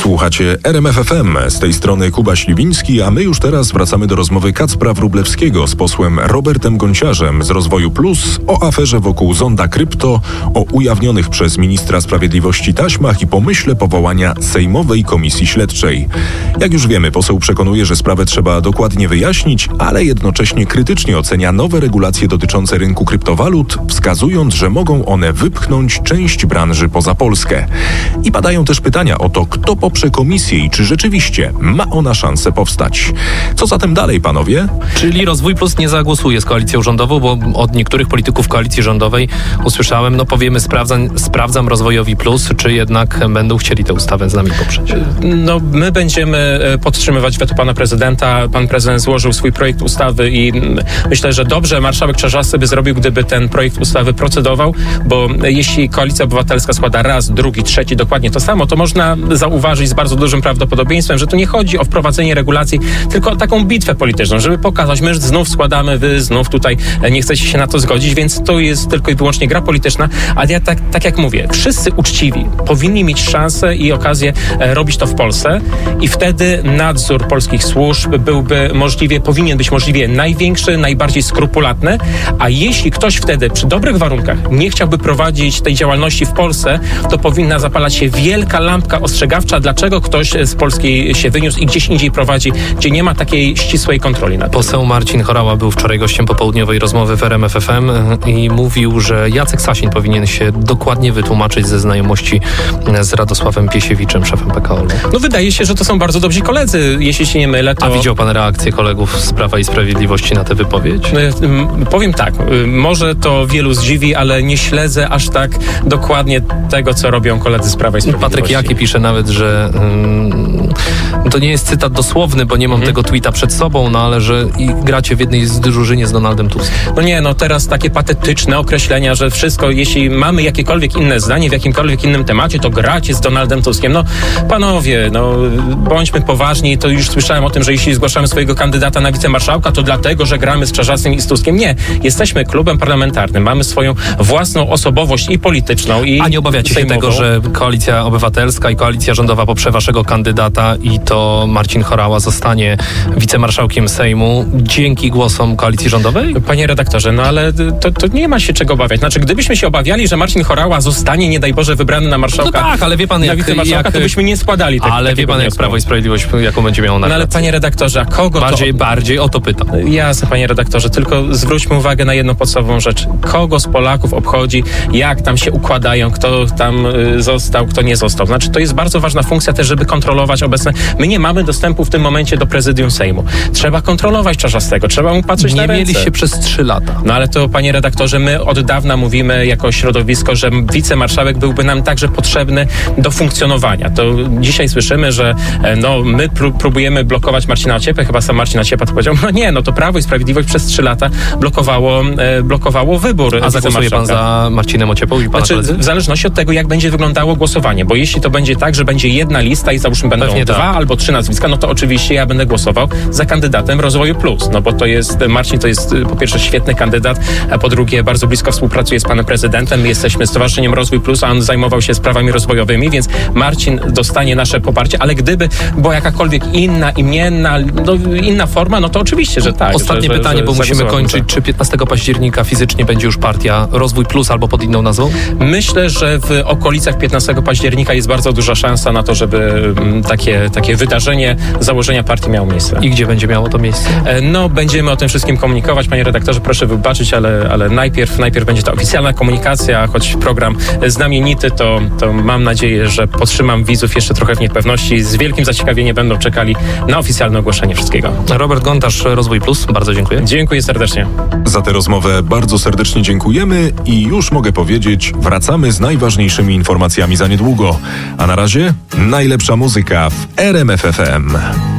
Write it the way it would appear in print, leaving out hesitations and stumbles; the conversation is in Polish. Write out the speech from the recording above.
Słuchacie RMF FM, z tej strony Kuba Śliwiński, a my już teraz wracamy do rozmowy Kacpra Wróblewskiego z posłem Robertem Gonciarzem z Rozwoju Plus o aferze wokół Zonda Krypto, o ujawnionych przez ministra sprawiedliwości taśmach i pomyśle powołania Sejmowej Komisji Śledczej. Jak już wiemy, poseł przekonuje, że sprawę trzeba dokładnie wyjaśnić, ale jednocześnie krytycznie ocenia nowe regulacje dotyczące rynku kryptowalut, wskazując, że mogą one wypchnąć część branży poza Polskę. I padają też pytania o to, kto poprze komisję i czy rzeczywiście ma ona szansę powstać. Co zatem dalej, panowie? Czyli Rozwój Plus nie zagłosuje z koalicją rządową, bo od niektórych polityków koalicji rządowej usłyszałem, powiemy sprawdzam Rozwojowi Plus, czy jednak będą chcieli tę ustawę z nami poprzeć. My będziemy podtrzymywać weto pana prezydenta. Pan prezydent złożył swój projekt ustawy i myślę, że dobrze marszałek Czarzasty by zrobił, gdyby ten projekt ustawy procedował, bo jeśli Koalicja Obywatelska składa raz, drugi, trzeci dokładnie to samo, to można zauważyć z bardzo dużym prawdopodobieństwem, że tu nie chodzi o wprowadzenie regulacji, tylko o taką bitwę polityczną, żeby pokazać, my znów składamy, wy znów tutaj nie chcecie się na to zgodzić, więc to jest tylko i wyłącznie gra polityczna, ale ja tak jak mówię, wszyscy uczciwi powinni mieć szansę i okazję robić to w Polsce i wtedy nadzór polskich służb powinien być możliwie największy, najbardziej skrupulatny, a jeśli ktoś wtedy przy dobrych warunkach nie chciałby prowadzić tej działalności w Polsce, to powinna zapalać się wielka lampka ostrzegawcza, dlaczego ktoś z Polski się wyniósł i gdzieś indziej prowadzi, gdzie nie ma takiej ścisłej kontroli nad tym. Poseł Marcin Horała był wczoraj gościem popołudniowej rozmowy w RMF FM i mówił, że Jacek Sasin powinien się dokładnie wytłumaczyć ze znajomości z Radosławem Piesiewiczem, szefem PKO. Wydaje się, że to są bardzo dobrzy koledzy, jeśli się nie mylę. To... A widział pan reakcję kolegów z Prawa i Sprawiedliwości na tę wypowiedź? Powiem tak, może to wielu zdziwi, ale nie śledzę aż tak dokładnie tego, co robią koledzy z Prawa i Sprawiedliwości. Patryk Jaki pisze nawet, że to nie jest cytat dosłowny, bo nie mam tego tweeta przed sobą, ale że gracie w jednej z drużynie z Donaldem Tuskiem. Teraz takie patetyczne określenia, że wszystko, jeśli mamy jakiekolwiek inne zdanie w jakimkolwiek innym temacie, to gracie z Donaldem Tuskiem. Panowie, bądźmy poważni, to już słyszałem o tym, że jeśli zgłaszamy swojego kandydata na wicemarszałka, to dlatego, że gramy z Czarzastym i z Tuskiem. Nie, jesteśmy klubem parlamentarnym, mamy swoją własną osobowość i polityczną, A nie obawiacie się tego, że Koalicja Obywatelska i Koalicja Rządowa poprze waszego kandydata i to Marcin Horała zostanie wicemarszałkiem Sejmu dzięki głosom Koalicji Rządowej? Panie redaktorze, ale to nie ma się czego obawiać. Gdybyśmy się obawiali, że Marcin Horała zostanie, nie daj Boże, wybrany na marszałka, tak, ale wie pan, na wicemarszałka, to byśmy nie składali tego. Ale wie pan, jak Prawo i Sprawiedliwość, jaką będzie miało narrację? Ale panie redaktorze, a kogo Bardziej o to pytam. Jasne, panie redaktorze, tylko zwróćmy uwagę na jedną podstawową rzecz. Kogo z Polaków obchodzi, jak tam się układają, kto tam został, kto nie został. To jest bardzo ważna funkcja też, żeby kontrolować obecne. My nie mamy dostępu w tym momencie do prezydium Sejmu. Trzeba kontrolować Czarzastego, trzeba mu patrzeć na ręce. Nie mieliście przez 3 lata. Ale to, panie redaktorze, my od dawna mówimy jako środowisko, że wicemarszałek byłby nam także potrzebny do funkcjonowania. To dzisiaj słyszymy, że my próbujemy blokować Marcina Ociepę, chyba sam Marcin Ociepa to powiedział, to Prawo i Sprawiedliwość przez 3 lata blokowało wybór. A zagłosuje pan za Marcinem Ociepą i pana w zależności od tego, jak będzie wyglądało głosowanie, bo jeśli to będzie tak, że będzie jedna lista i załóżmy będą pewnie 2 albo 3 nazwiska, to oczywiście ja będę głosował za kandydatem Rozwoju Plus, bo Marcin to jest po pierwsze świetny kandydat, a po drugie bardzo blisko współpracuje z panem prezydentem. My jesteśmy Stowarzyszeniem Rozwój Plus, a on zajmował się sprawami rozwojowymi, więc Marcin dostanie nasze poparcie, ale gdyby była jakakolwiek inna, imienna, inna forma, to oczywiście, że tak. Ostatnie pytanie, bo musimy kończyć. Czy 15 października fizycznie będzie już partia Rozwój Plus albo pod inną nazwą? Myślę, że w okolicach 15 października jest bardzo duża szansa na to, żeby takie wydarzenie założenia partii miało miejsce. I gdzie będzie miało to miejsce? Będziemy o tym wszystkim komunikować. Panie redaktorze, proszę wybaczyć, ale najpierw będzie ta oficjalna komunikacja, choć program znamienity, to mam nadzieję, że podtrzymam widzów jeszcze trochę w niepewności. Z wielkim zaciekawieniem będą czekali na oficjalne ogłoszenie wszystkiego. Robert Gontarz, Rozwój Plus, bardzo dziękuję. Dziękuję serdecznie. Za tę rozmowę bardzo serdecznie dziękujemy i już mogę powiedzieć, wracamy z najważniejszymi informacjami za niedługo. A na razie najlepsza muzyka w RMF FM.